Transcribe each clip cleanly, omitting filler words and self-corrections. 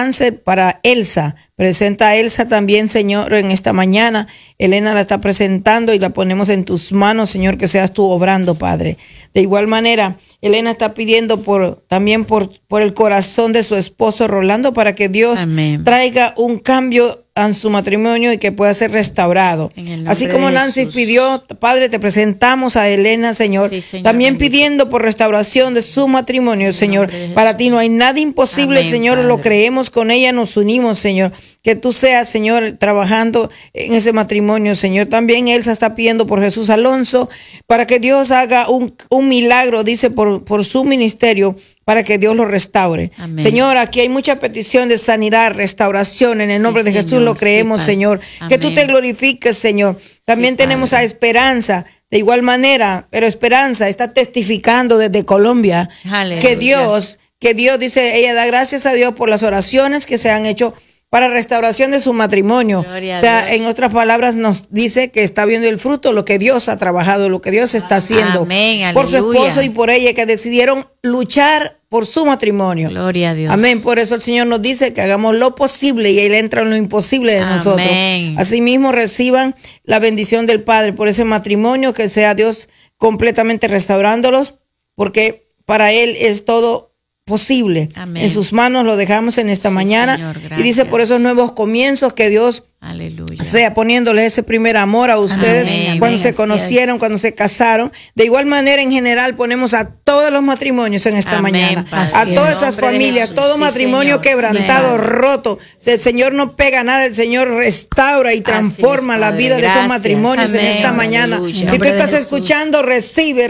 cáncer para Elsa. Presenta a Elsa también, Señor, en esta mañana. Elena la está presentando y la ponemos en tus manos, Señor, que seas tú obrando, Padre. De igual manera, Elena está pidiendo también por el corazón de su esposo Rolando, para que Dios traiga un cambio en su matrimonio y que pueda ser restaurado. Así como Nancy pidió, Padre, te presentamos a Elena, Señor, sí, Señor, también bendito, pidiendo por restauración de su matrimonio, Señor. Para ti no hay nada imposible, Señor, Padre. Lo creemos con ella, nos unimos, Señor. Que tú seas, Señor, trabajando en ese matrimonio, Señor. También Elsa está pidiendo por Jesús Alonso, para que Dios haga un milagro, dice, por su ministerio, para que Dios lo restaure. Amén. Señor, aquí hay mucha petición de sanidad, restauración, en el nombre de Jesús, Señor, lo creemos, sí, Señor. Amén. Que tú te glorifiques, Señor. También tenemos a Esperanza, de igual manera, pero Esperanza está testificando desde Colombia. Aleluya. que Dios dice, ella da gracias a Dios por las oraciones que se han hecho para restauración de su matrimonio. Gloria, o sea, en otras palabras, nos dice que está viendo el fruto, lo que Dios ha trabajado, lo que Dios está haciendo. Amén, por su esposo y por ella, que decidieron luchar por su matrimonio. Gloria a Dios. Amén. Por eso el Señor nos dice que hagamos lo posible y Él entra en lo imposible de nosotros. Asimismo, reciban la bendición del Padre por ese matrimonio, que sea Dios completamente restaurándolos, porque para Él es todo posible. Amén. En sus manos lo dejamos en esta mañana. Señor, y dice por esos nuevos comienzos que Dios sea poniéndoles ese primer amor a ustedes. Amén. Cuando se conocieron, cuando se casaron. De igual manera, en general, ponemos a todos los matrimonios en esta mañana. A todas esas familias, todo matrimonio quebrantado, roto. El Señor no pega nada, el Señor restaura y transforma la vida de esos matrimonios en esta mañana. Si tú estás escuchando, recibe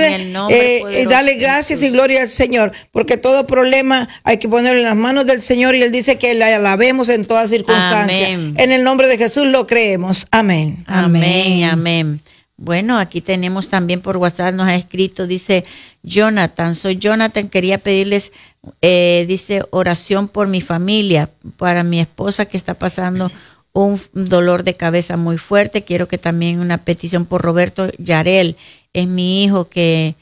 y dale gracias y gloria al Señor, porque todo problema hay que ponerlo en las manos del Señor, y Él dice que le alabemos en todas circunstancias. En el nombre de Jesús lo creemos. Amén. Amén, amén. Bueno, aquí tenemos también por WhatsApp, nos ha escrito, dice Jonathan, soy Jonathan, quería pedirles, dice, oración por mi familia, para mi esposa que está pasando un dolor de cabeza muy fuerte. Quiero que también una petición por Roberto Yarel, es mi hijo, que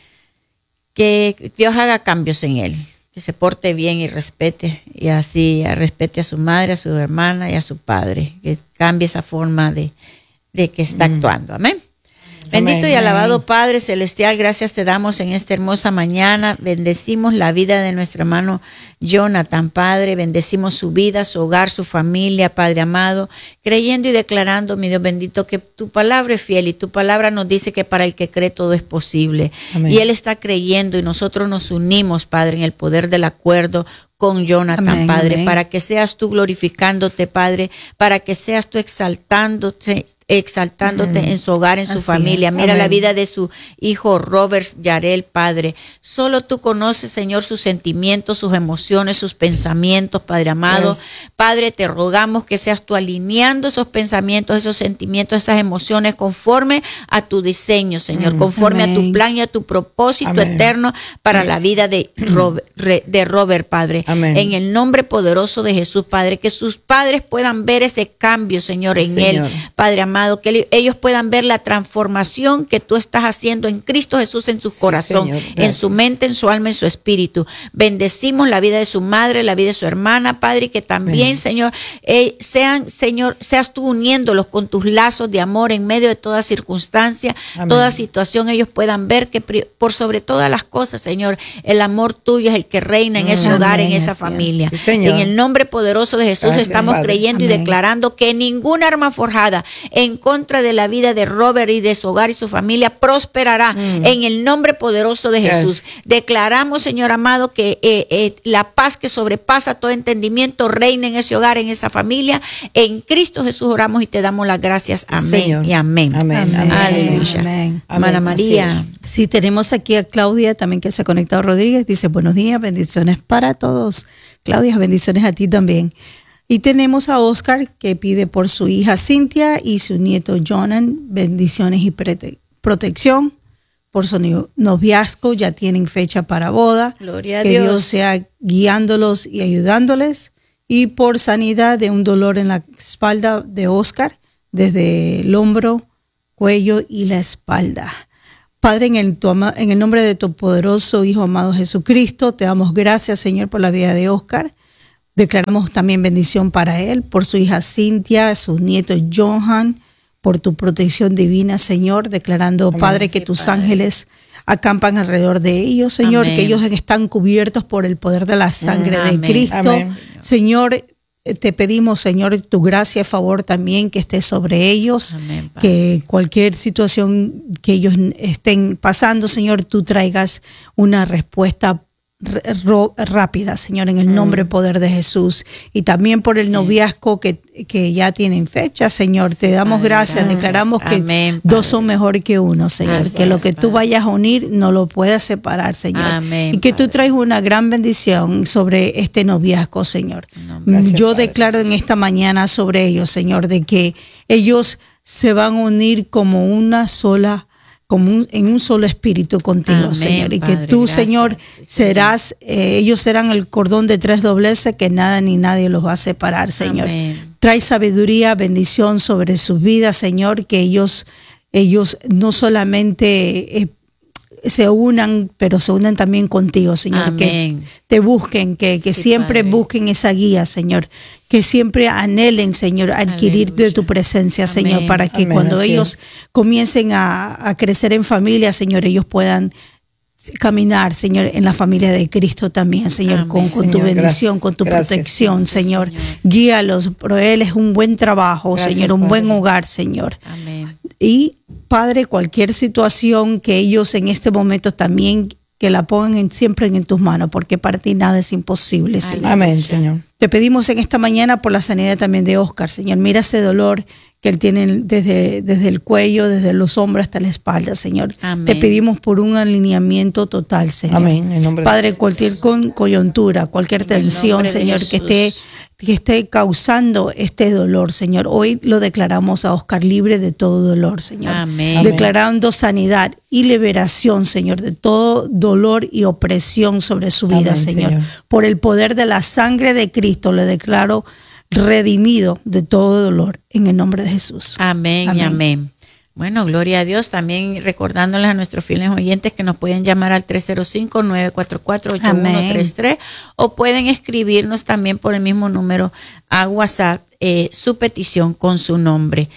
Dios haga cambios en él, que se porte bien y respete, y así respete a su madre, a su hermana y a su padre, que cambie esa forma de que está actuando. Amén. Bendito y alabado Padre Celestial, gracias te damos en esta hermosa mañana. Bendecimos la vida de nuestro hermano Jonathan, Padre. Bendecimos su vida, su hogar, su familia, Padre amado. Creyendo y declarando, mi Dios bendito, que tu palabra es fiel y tu palabra nos dice que para el que cree todo es posible. Amén. Y él está creyendo y nosotros nos unimos, Padre, en el poder del acuerdo con Jonathan, amén, Padre, amén, para que seas tú glorificándote, Padre, para que seas tú exaltándote en su hogar, en su familia. Mira amén, la vida de su hijo Robert Yarel, Padre. Solo tú conoces, Señor, sus sentimientos, sus emociones, sus pensamientos, Padre amado. Yes. Padre, te rogamos que seas tú alineando esos pensamientos, esos sentimientos, esas emociones conforme a tu diseño, Señor, conforme amén, a tu plan y a tu propósito amén, eterno para la vida de Robert, Padre. Amén. En el nombre poderoso de Jesús, Padre, que sus padres puedan ver ese cambio, Señor, en él, Padre amado, que ellos puedan ver la transformación que tú estás haciendo en Cristo Jesús, en su corazón, en su mente, en su alma, en su espíritu. Bendecimos la vida de su madre, la vida de su hermana, Padre, y que también, amén, Señor, seas tú uniéndolos con tus lazos de amor en medio de toda circunstancia, amén, toda situación. Ellos puedan ver que por sobre todas las cosas, Señor, el amor tuyo es el que reina en ese hogar, en esa familia. Sí, en el nombre poderoso de Jesús estamos creyendo amén, y declarando que ninguna arma forjada en contra de la vida de Robert y de su hogar y su familia prosperará en el nombre poderoso de Jesús. Declaramos, Señor amado, que la paz que sobrepasa todo entendimiento reina en ese hogar, en esa familia. En Cristo Jesús oramos y te damos las gracias. Amén, Señor, y amén. Amén. Amén. Aleluya. Amén. Hermana María. Sí, tenemos aquí a Claudia también, que se ha conectado. Rodríguez dice buenos días, bendiciones para todos. Claudia, bendiciones a ti también. Y tenemos a Oscar, que pide por su hija Cintia y su nieto Jonan, bendiciones y protección. Por su noviazgo ya tienen fecha para boda. Gloria a Dios. Que Dios sea guiándolos y ayudándoles. Y por sanidad de un dolor en la espalda de Oscar, desde el hombro, cuello y la espalda. Padre, en el nombre de tu poderoso Hijo amado Jesucristo, te damos gracias, Señor, por la vida de Oscar, Declaramos también bendición para él, por su hija Cintia, sus nietos Johan, por tu protección divina, Señor, declarando, Amén. Padre, que Sí, tus Padre. ángeles acampan alrededor de ellos, Señor, Amén. que ellos están cubiertos por el poder de la sangre de Amén. Cristo. Amén. Señor, te pedimos, Señor, tu gracia y favor también que esté sobre ellos, Amén, Padre. que cualquier situación que ellos estén pasando, Señor, tú traigas una respuesta rápida, Señor, en el nombre y poder de Jesús. Y también por el noviazgo que ya tienen fecha, Señor, te damos Padre, gracias. gracias. Declaramos que Amén, dos Padre. son mejor que uno, Señor. Así Que lo es, que tú Padre. vayas a unir no lo puedas separar, Señor. Amén, Y que tú Padre. traes una gran bendición sobre este noviazgo, Señor. Gracias, Yo Padre declaro en Jesús. esta mañana sobre ellos, Señor, de que ellos se van a unir como una sola, en un solo espíritu contigo, Amén, Señor. Y Padre, que tú, gracias. Señor, Sí, serás, ellos serán el cordón de tres dobleces que nada ni nadie los va a separar, Señor. Amén. Trae sabiduría, bendición sobre sus vidas, Señor, que ellos no solamente se unan, pero se unan también contigo, Señor. Amén. Que te busquen, que Sí, siempre Padre. busquen esa guía, Señor. Que siempre anhelen, Señor, adquirir de tu Aleluya. presencia, Señor, Amén. para que Amén, cuando así ellos es. comiencen a crecer en familia, Señor, ellos puedan caminar, Señor, en la familia de Cristo también, Señor, Amén. con tu Señor, bendición, gracias. con tu Gracias, protección, gracias, Señor. Señor. Guíalos, provéeles un buen trabajo, Gracias, Señor, un buen Padre. hogar, Señor. Amén. Y, Padre, cualquier situación que ellos en este momento también que la pongan siempre en tus manos, porque para ti nada es imposible, Señor. Amén, Señor. Te pedimos en esta mañana por la sanidad también de Oscar, Señor. Mira ese dolor que él tiene desde el cuello, desde los hombros hasta la espalda, Señor. Amén. Te pedimos por un alineamiento total, Señor. Amén, en nombre de Padre, Jesús. cualquier coyuntura, cualquier En el tensión, nombre de Señor, Jesús. que esté causando este dolor, Señor. Hoy lo declaramos a Oscar libre de todo dolor, Señor. Amén. Declarando sanidad y liberación, Señor, de todo dolor y opresión sobre su vida, Amén, Señor. Señor. Por el poder de la sangre de Cristo, le declaro redimido de todo dolor en el nombre de Jesús. Amén y Amén. amén. Bueno, gloria a Dios. También recordándoles a nuestros fieles oyentes que nos pueden llamar al 305-944-8133 o pueden escribirnos también por el mismo número a WhatsApp su petición con su nombre.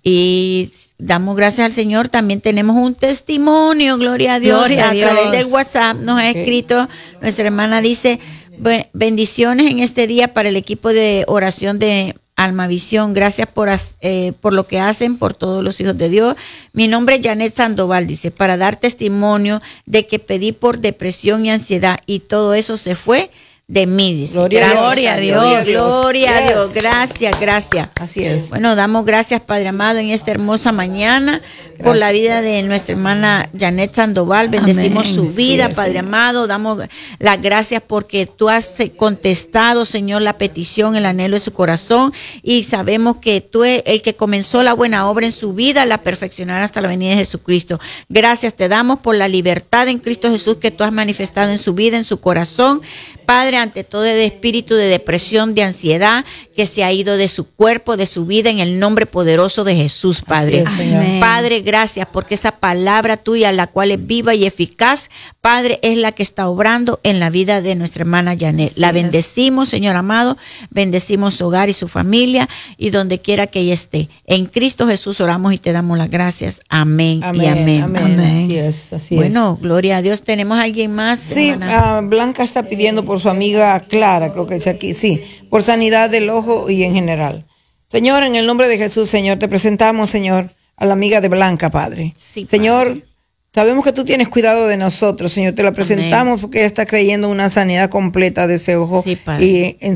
Y damos gracias al Señor. También tenemos un testimonio, gloria a Dios. Gloria a Dios. Través del WhatsApp nos ha escrito, nuestra hermana dice, bendiciones en este día para el equipo de oración de Almavisión, gracias por lo que hacen por todos los hijos de Dios. Mi nombre es Janet Sandoval, dice, para dar testimonio de que pedí por depresión y ansiedad y todo eso se fue de mí, dice. Gloria a Dios. Gloria a Dios, gloria a Dios, Yes. gracias, gracias. Así es. Bueno, damos gracias, Padre amado, en esta hermosa mañana por la vida de nuestra hermana Janet Sandoval. Bendecimos Amén. su vida, Sí, Padre Señor. amado. Damos las gracias porque tú has contestado, Señor, la petición, el anhelo de su corazón. Y sabemos que tú, el que comenzó la buena obra en su vida, la perfeccionará hasta la venida de Jesucristo. Gracias te damos por la libertad en Cristo Jesús que tú has manifestado en su vida, en su corazón. Padre, ante todo el espíritu de depresión, de ansiedad, que se ha ido de su cuerpo, de su vida, en el nombre poderoso de Jesús, Padre. Así es, Señor. Amén. Padre, gracias porque esa palabra tuya, la cual es viva y eficaz, Padre, es la que está obrando en la vida de nuestra hermana Janet. La bendecimos, Señor amado, bendecimos su hogar y su familia y donde quiera que ella esté. En Cristo Jesús oramos y te damos las gracias. Amén, y amén. Amén. Amén. Así es, así Bueno, gloria a Dios. ¿Tenemos a alguien más? Sí, hermana? Blanca está pidiendo por su amiga Clara, creo que dice aquí, sí, por sanidad del ojo y en general. Señor, en el nombre de Jesús, Señor, te presentamos, Señor, a la amiga de Blanca, Padre. Sí, Señor, Padre. sabemos que tú tienes cuidado de nosotros, Señor, te la presentamos porque ella está creyendo una sanidad completa de ese ojo Sí, Padre. y en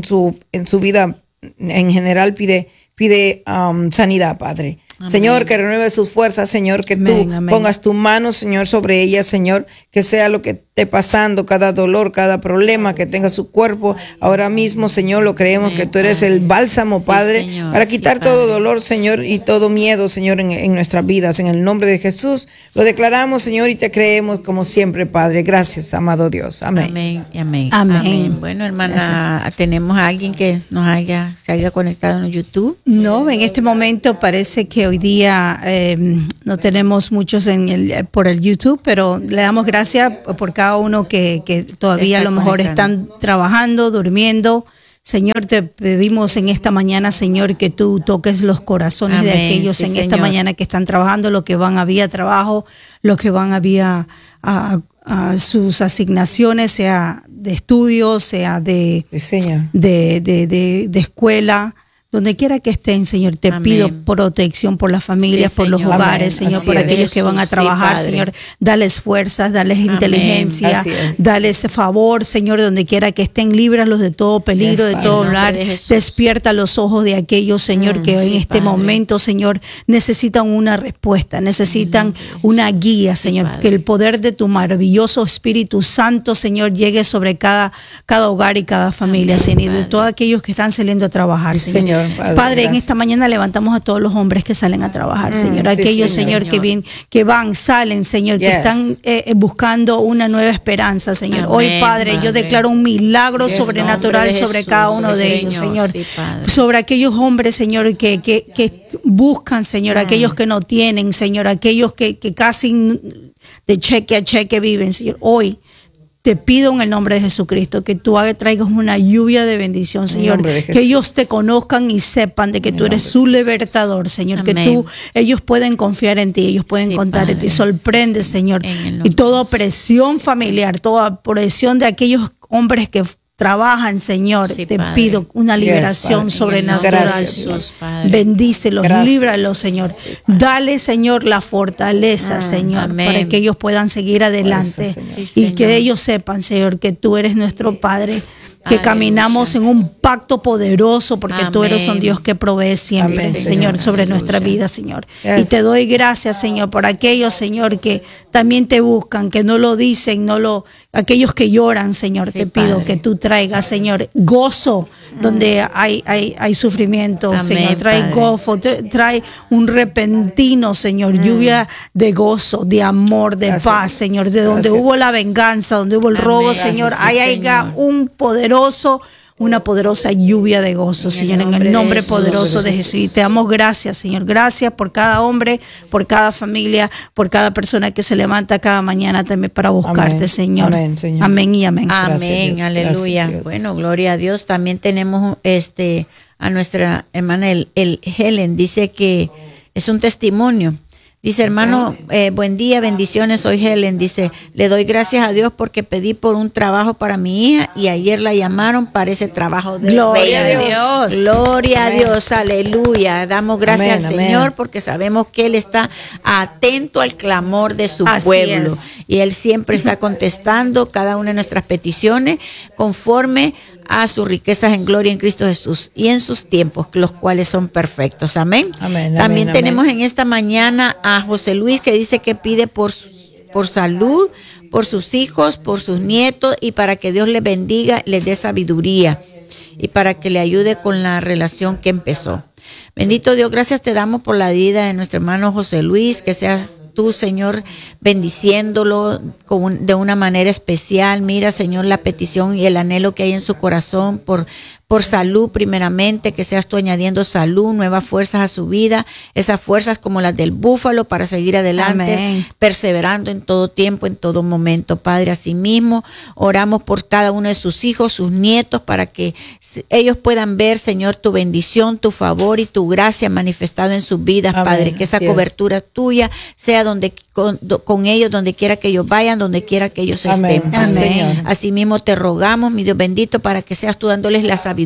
su vida en general pide sanidad, Padre. Amén. Señor, que renueve sus fuerzas, Señor, que Amén, tú amén. pongas tu mano, Señor, sobre ella, Señor, que sea lo que esté pasando, cada dolor, cada problema que tenga su cuerpo. Ahora mismo, Señor, lo creemos Amén, que tú eres Padre. el bálsamo, Sí, Padre, Señor, para sí, quitar todo Padre. dolor, Señor, y todo miedo, Señor, en nuestras vidas. En el nombre de Jesús, lo declaramos, Señor, y te creemos como siempre, Padre. Gracias, amado Dios. Amén. Amén y amén. Amén. Bueno, hermana, tenemos a alguien que se haya conectado en YouTube. No, en este momento parece que hoy día no tenemos muchos por el YouTube, pero le damos gracias por cada uno que todavía a Está lo mejor conectando. están trabajando, durmiendo, Señor, te pedimos en esta mañana, Señor, que tú toques los corazones de Amén, aquellos sí, en esta Señor. mañana que están trabajando, los que van a vía trabajo, los que van a vía a sus asignaciones, sea de estudios, sea de Sí, Señor. de escuela, donde quiera que estén, Señor, te Amén. pido protección por las familias, Sí, por los Señor. hogares, Amén. Señor, Así por es. aquellos que van a Jesús, sí, trabajar, Padre. Señor, dales fuerzas, dales Amén. inteligencia, Así es. dales favor, Señor, donde quiera que estén, líbralos de todo peligro, Yes, de Padre. todo En el nombre mal, de Jesús. despierta los ojos de aquellos, Señor, que en sí, este Padre. momento, Señor, necesitan una respuesta, necesitan una guía, Sí, Señor, Padre. que el poder de tu maravilloso Espíritu Santo, Señor, llegue sobre cada hogar y cada familia, Amén, Señor, y de Padre. todos aquellos que están saliendo a trabajar, Sí, Señor. Señor, Padre, en gracias. esta mañana levantamos a todos los hombres que salen a trabajar, Señor. sí, Aquellos, Señor. Señor, que van, salen, Señor, que Yes. están buscando una nueva esperanza, Señor. Hoy, Amén, Padre, yo Padre. declaro un milagro Yes, sobrenatural nombre de sobre Jesús, cada uno sí, de ellos, Señor. Sí, Padre. Sobre aquellos hombres, Señor, que buscan, Señor, aquellos que no tienen, Señor, aquellos que casi de cheque a cheque viven, Señor. Hoy te pido en el nombre de Jesucristo que tú traigas una lluvia de bendición, Señor. nombre de Que Jesús. ellos te conozcan y sepan de que En tú el eres nombre su de Jesús. libertador, Señor. Amén. Que ellos pueden confiar en ti, ellos pueden Sí, contar en ti. Padre. Sorprende, Sí, Señor. en el Y nombre toda de Jesús. opresión familiar, toda opresión de aquellos hombres que trabajan, Señor, Sí, te Padre. pido una Yes, liberación Padre. sobrenatural. Gracias, Señor. Jesús, Padre. Bendícelos, Gracias. líbralos, Señor. Dale, Señor, la fortaleza, Señor, Amén. para que ellos puedan seguir adelante. Señor. Sí, Y Señor. que ellos sepan, Señor, que tú eres nuestro Padre, que Aleluya. caminamos en un pacto poderoso, porque tú eres un Amén. Dios que provee siempre, Amén, Señor, Señor. sobre nuestra Aleluya. vida, Señor. Yes. Y te doy gracias, Señor, por aquellos, Señor, que también te buscan, que no lo dicen, aquellos que lloran, Señor, Sí, te pido Padre. que tú traigas, Señor, gozo donde hay sufrimiento, Amén, Señor. Trae Padre. gozo, trae un repentino, Señor, lluvia de gozo, de amor, de Gracias. paz, Señor, de donde Gracias. hubo la venganza, donde hubo el Amén. robo, Gracias, Señor, sí, ahí haya Señor. una poderosa lluvia de gozo, Señor, en el nombre de poderoso Jesús. de Jesús. Y te damos gracias, Señor. Gracias por cada hombre, por cada familia, por cada persona que se levanta cada mañana también para buscarte, Amén. Señor. Amén, Señor. Amén y amén. Amén, Gracias, Dios. aleluya. Gracias, Dios. Bueno, gloria a Dios. También tenemos a nuestra hermana el Helen, dice que es un testimonio. Dice, hermano, buen día, bendiciones, soy Helen. Dice, le doy gracias a Dios porque pedí por un trabajo para mi hija y ayer la llamaron para ese trabajo de Gloria a reina. Dios. Gloria Amén. a Dios, aleluya. Damos gracias Amén, al amén. Señor porque sabemos que Él está atento al clamor de su Así pueblo. es. Y Él siempre está contestando cada una de nuestras peticiones conforme a sus riquezas en gloria en Cristo Jesús y en sus tiempos, los cuales son perfectos. Amén. Amén, También amén, tenemos amén. en esta mañana a José Luis que dice que pide por salud, por sus hijos, por sus nietos y para que Dios les bendiga, les dé sabiduría y para que le ayude con la relación que empezó. Bendito Dios, gracias te damos por la vida de nuestro hermano José Luis, que seas tú, Señor, bendiciéndolo de una manera especial. Mira, Señor, la petición y el anhelo que hay en su corazón por salud primeramente, que seas tú añadiendo salud, nuevas fuerzas a su vida, esas fuerzas como las del búfalo para seguir adelante, Amén. perseverando en todo tiempo, en todo momento. Padre, asimismo, oramos por cada uno de sus hijos, sus nietos, para que ellos puedan ver, Señor, tu bendición, tu favor y tu gracia manifestado en sus vidas, Amén. Padre, que esa Así es. cobertura tuya sea con ellos, donde quiera que ellos vayan, donde quiera que ellos Amén. estén. Sí, Señor. Asimismo te rogamos, mi Dios bendito, para que seas tú dándoles la sabiduría,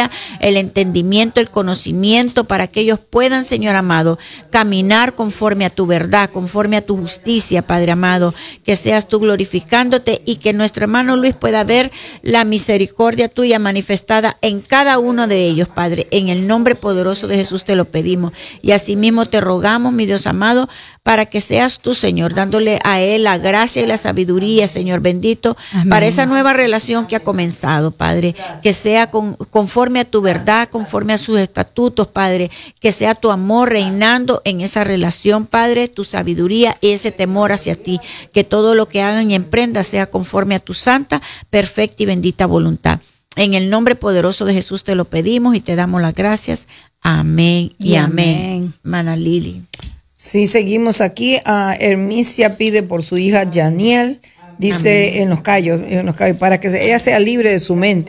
el entendimiento, el conocimiento, para que ellos puedan, Señor amado, caminar conforme a tu verdad, conforme a tu justicia, Padre amado, que seas tú glorificándote y que nuestro hermano Luis pueda ver la misericordia tuya manifestada en cada uno de ellos, Padre. En el nombre poderoso de Jesús te lo pedimos. Y asimismo te rogamos, mi Dios amado, para que seas tú, Señor, dándole a él la gracia y la sabiduría, Señor bendito, Amén. para esa nueva relación que ha comenzado, Padre, que sea conforme a tu verdad, conforme a sus estatutos, Padre, que sea tu amor reinando en esa relación, Padre, tu sabiduría y ese temor hacia ti, que todo lo que hagan y emprendan sea conforme a tu santa, perfecta y bendita voluntad. En el nombre poderoso de Jesús te lo pedimos y te damos las gracias. Amén y Y amén. amén. Mana Lili. Sí, seguimos aquí. Hermisia pide por su hija Yaniel, dice en los Cayos, para que ella sea libre de su mente,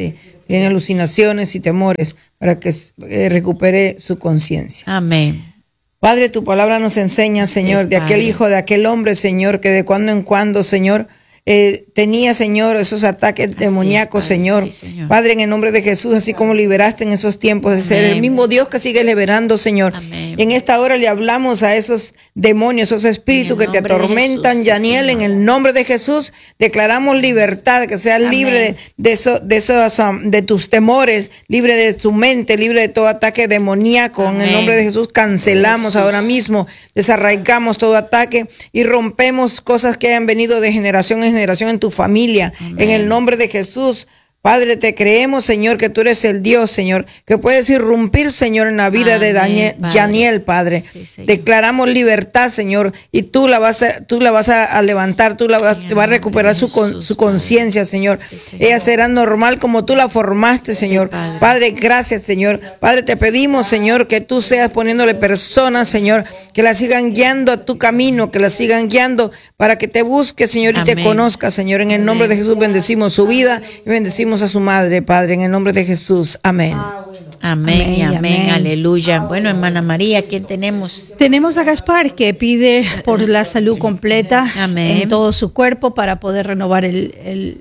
tiene alucinaciones y temores, para que recupere su conciencia. Amén. Padre, tu palabra nos enseña, Señor, de aquel hijo, de aquel hombre, Señor, que de cuando en cuando, Señor, tenía, Señor, esos ataques demoníacos, Señor. Sí, Señor. Padre, en el nombre de Jesús, así como liberaste en esos tiempos de ser el mismo Dios que sigue liberando, Señor. Amén. En esta hora le hablamos a esos demonios, esos espíritus que te atormentan, Yaniel, en el nombre de Jesús. Declaramos libertad, que seas libre de tus temores, libre de tu mente, libre de todo ataque demoníaco. En el nombre de Jesús cancelamos ahora mismo, desarraigamos todo ataque y rompemos cosas que hayan venido de generación en generación en tu familia. Amén. En el nombre de Jesús. Padre, te creemos, Señor, que tú eres el Dios, Señor, que puedes irrumpir, Señor, en la vida de Yaniel, Padre. Sí, declaramos libertad, Señor, y tú la vas a levantar, te va a recuperar su conciencia, Señor. Sí, ella será normal como tú la formaste, Señor. Sí, Padre, gracias, Señor. Padre, te pedimos, Señor, que tú seas poniéndole personas, Señor, que la sigan guiando a tu camino, que la sigan guiando para que te busque, Señor, y te conozca, Señor. En el nombre de Jesús bendecimos su vida y bendecimos a su madre, Padre, en el nombre de Jesús. Amén. Amén y amén. Aleluya. Bueno, hermana María, ¿quién tenemos? Tenemos a Gaspar, que pide por la salud completa en todo su cuerpo para poder renovar el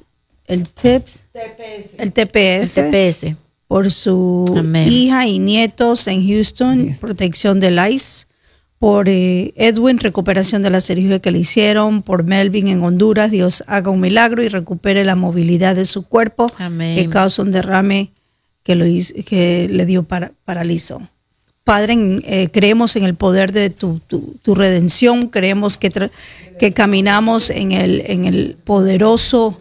TPS. Por su hija y nietos en Houston, protección del ICE. Por Edwin, recuperación de la cirugía que le hicieron. Por Melvin en Honduras, Dios haga un milagro y recupere la movilidad de su cuerpo. Amén. Que causa un derrame que le dio paralizo. Padre, creemos en el poder de tu redención. Creemos que caminamos en el poderoso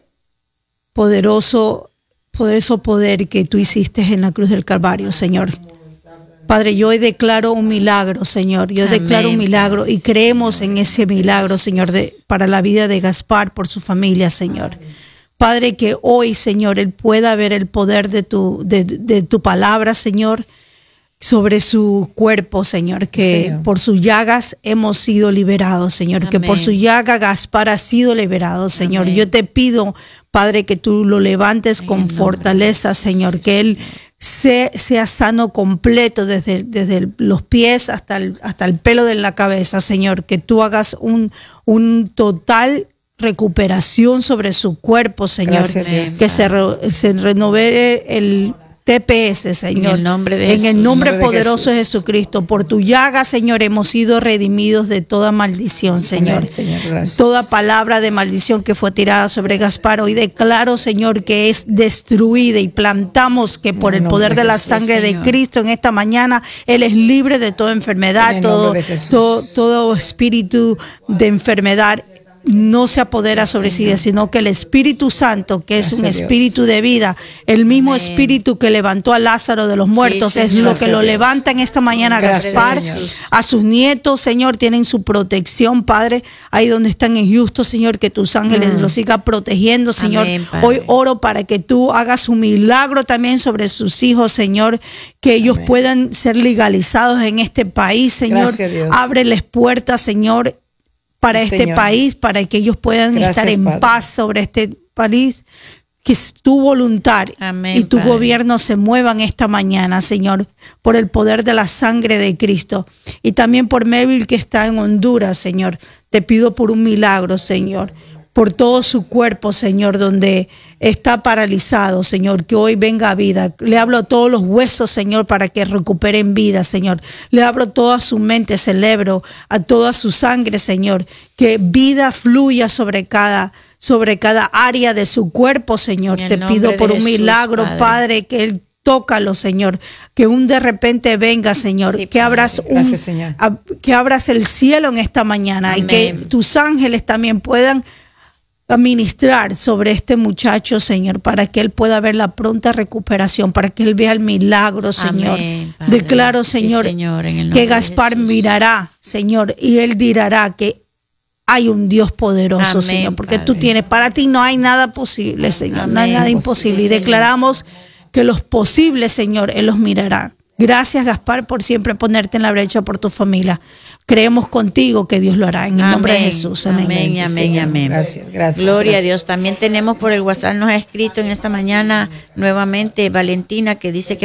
poder que tú hiciste en la cruz del Calvario, Señor. Padre, yo hoy declaro un milagro, Señor. Yo declaro un milagro y creemos en ese milagro, Señor, para la vida de Gaspar, por su familia, Señor. Padre, que hoy, Señor, él pueda ver el poder de tu palabra, Señor, sobre su cuerpo, Señor, que por sus llagas hemos sido liberados, Señor. Amén. Que por su llaga Gaspar ha sido liberado, Señor. Amén. Yo te pido, Padre, que tú lo levantes con fortaleza, Señor, que él sea sano completo desde los pies hasta el pelo de la cabeza, Señor, que tú hagas un total recuperación sobre su cuerpo, Señor. Gracias, que se renove el TPS, Señor. En el nombre poderoso de Jesucristo. Por tu llaga, Señor, hemos sido redimidos de toda maldición, Señor. Amén, Señor, toda palabra de maldición que fue tirada sobre Gaspar, hoy declaro, Señor, que es destruida y plantamos que por el poder de la sangre de Cristo en esta mañana, Él es libre de toda enfermedad, todo espíritu de enfermedad no se apodera sobre sí, sino que el Espíritu Santo, que es un espíritu de vida, el mismo espíritu que levantó a Lázaro de los muertos, es lo que lo levanta en esta mañana. Gaspar, a sus nietos, Señor, tienen su protección, Padre, ahí donde están en Houston, Señor, que tus ángeles los sigan protegiendo, Señor. Amén, hoy oro para que tú hagas un milagro también sobre sus hijos, Señor, que ellos puedan ser legalizados en este país, Señor. Ábreles puertas, Señor, para este país, para que ellos puedan estar en paz sobre este país, que es tu voluntad. Amén, y tu gobierno se muevan esta mañana, Señor, por el poder de la sangre de Cristo. Y también por Melvin, que está en Honduras, Señor. Te pido por un milagro, Señor, por todo su cuerpo, Señor, donde está paralizado, Señor, que hoy venga a vida. Le hablo a todos los huesos, Señor, para que recuperen vida, Señor. Le hablo a toda su mente, cerebro, a toda su sangre, Señor, que vida fluya sobre cada área de su cuerpo, Señor. Te pido por un milagro, Padre, que Él tócalo, Señor, que de repente venga, Señor, que abras que abras el cielo en esta mañana. Amén. Y que tus ángeles también puedan ministrar sobre este muchacho, Señor, para que él pueda ver la pronta recuperación, para que él vea el milagro, Señor. Amén, declaro, Señor, que Gaspar mirará, Señor, y él dirá que hay un Dios poderoso, amén, Señor, porque Padre, tú tienes, para ti no hay nada posible, Señor, amén, no hay nada imposible. Y declaramos que los posibles, Señor, Él los mirará. Gracias, Gaspar, por siempre ponerte en la brecha por tu familia. Creemos contigo que Dios lo hará en el nombre de Jesús. Amén. Amén, amén, amén. Gracias, gracias. Gloria gracias. a Dios. También tenemos por el WhatsApp, nos ha escrito en esta mañana nuevamente Valentina, que dice que